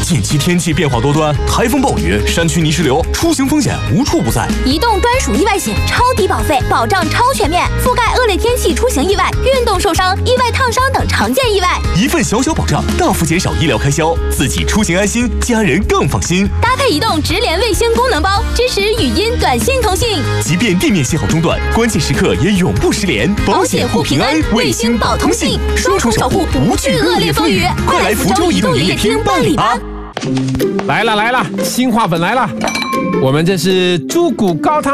近期天气变化多端，台风暴雨、山区泥石流，出行风险无处不在。 移动专属意外险，超低保费，保障超全面，覆盖恶劣天气出行意外、运动受伤、意外烫伤等常见意外。 一份小小保障，大幅减少医疗开销，自己出行安心，家人更放心。 搭配移动直连卫星功能包，支持语音、短信通信， 即便地面信号中断，关键时刻也永不失联。 保险护平安，卫星保通信，双重守护，不惧恶劣风雨。快来福州移动营业厅办理吧！ 来了，新话粉来了，我们这是猪骨高汤。